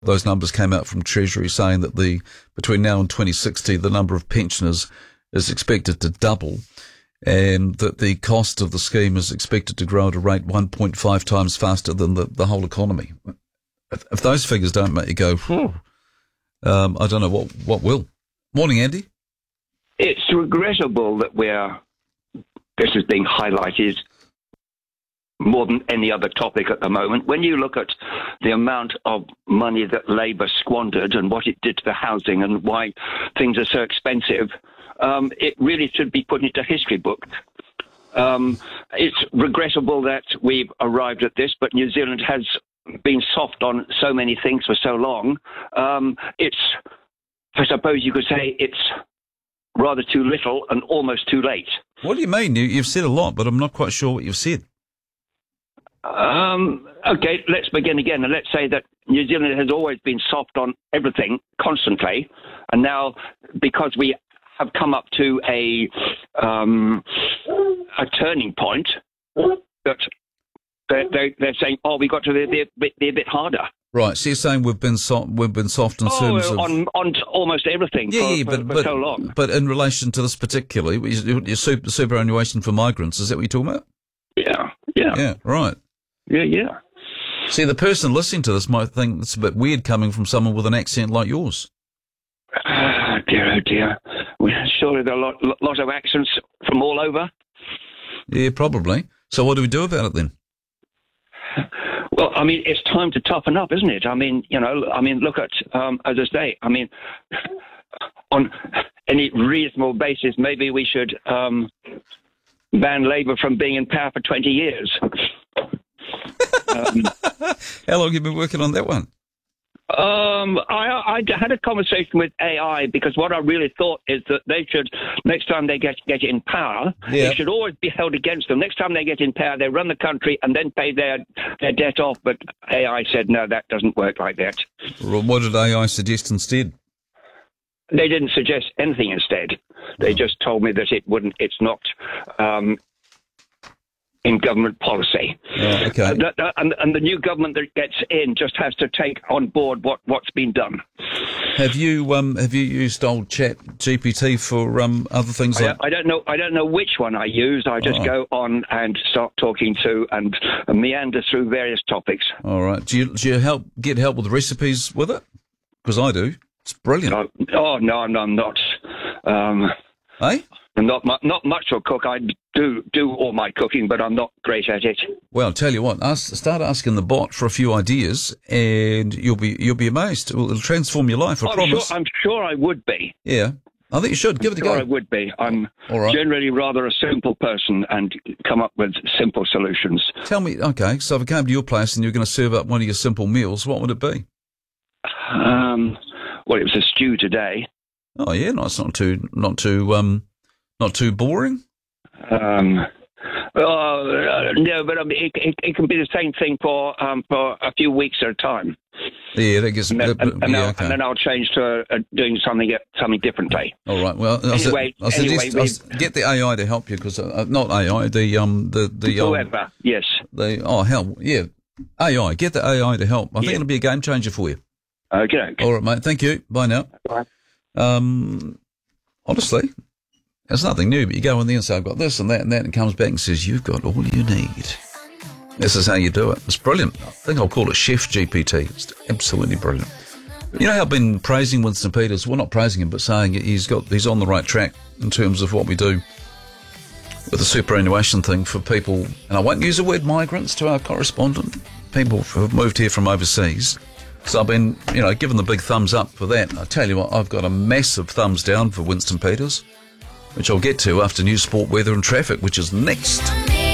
those numbers came out from Treasury saying that between now and 2060, the number of pensioners is expected to double, and that the cost of the scheme is expected to grow at a rate 1.5 times faster than the whole economy. If those figures don't make you go, I don't know what will. Morning, Andy. It's regrettable that this is being highlighted more than any other topic at the moment. When you look at the amount of money that Labour squandered and what it did to the housing and why things are so expensive, it really should be put into history books. It's regrettable that we've arrived at this, but New Zealand has been soft on so many things for so long. I suppose you could say it's rather too little and almost too late. What do you mean? You've said a lot, but I'm not quite sure what you've said. Okay, let's begin again, and let's say that New Zealand has always been soft on everything constantly, and now because we have come up to a turning point, that they're saying, we've got to be a bit harder. Right, so you're saying we've been soft in terms of on almost everything for so long. But in relation to this particularly, your superannuation for migrants, is that what you're talking about? Yeah, right. Yeah. See, the person listening to this might think it's a bit weird coming from someone with an accent like yours. Oh dear. Surely there are a lot of accents from all over. Yeah, probably. So what do we do about it then? Well, I mean, it's time to toughen up, isn't it? I mean, look at, as I say, on any reasonable basis, maybe we should ban Labour from being in power for 20 years. How long have you been working on that one? I had a conversation with AI because what I really thought is that they should, next time they get in power, it should always be held against them. Next time they get in power, they run the country and then pay their debt off. But AI said, no, that doesn't work like that. Well, what did AI suggest instead? They didn't suggest anything instead. They just told me that it's not in government policy. Oh, okay. And the new government that gets in just has to take on board what's been done. Have you used old Chat GPT for other things? I don't know which one I use. I just go on and start talking to and meander through various topics. All right. Do you get help with recipes with it? Because I do. It's brilliant. No, I'm not. Hey? I'm not much of a cook. I do all my cooking, but I'm not great at it. Well, I'll tell you what. Start asking the bot for a few ideas, and you'll be amazed. It'll transform your life. I promise. I'm sure I would be. Yeah, I think you should give it a go. I would be. I'm generally rather a simple person and come up with simple solutions. Tell me, okay. So if I came to your place and you're going to serve up one of your simple meals, what would it be? Well, it was a stew today. Oh yeah, no, it's not too boring. No, but it can be the same thing for a few weeks at a time. Yeah, that gets. And then I'll change to doing something differently. All right. Well, I suggest get the AI to help you because not AI, the whoever. Yes. AI. Get the AI to help. I think it'll be a game changer for you. Okay. All right, mate. Thank you. Bye now. Bye. Honestly, it's nothing new, but you go in there and say, I've got this and that, and it comes back and says, you've got all you need. This is how you do it. It's brilliant. I think I'll call it Chef GPT. It's absolutely brilliant. You know how I've been praising Winston Peters? Well, not praising him, but saying he's on the right track in terms of what we do with the superannuation thing for people, and I won't use the word migrants to our correspondent, people who have moved here from overseas. So I've been, given the big thumbs up for that. I tell you what, I've got a massive thumbs down for Winston Peters, which I'll get to after news, sport, weather and traffic, which is next.